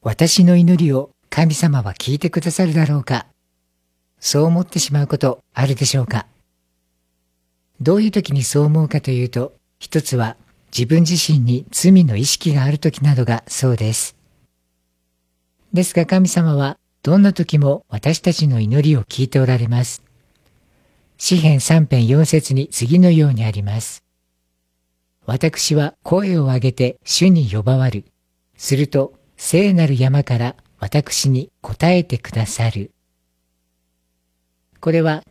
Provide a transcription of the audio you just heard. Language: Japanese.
私の祈りを神様は聞いてくださるだろうか。そう思ってしまうことあるでしょうか。どういう時にそう思うかというと、一つは自分自身に罪の意識がある時などがそうです。ですが神様はどんな時も私たちの祈りを聞いておられます。詩編3編4節に次のようにあります。私は声を上げて主に呼ばわる。すると聖なる山から私に答えてくださる。これは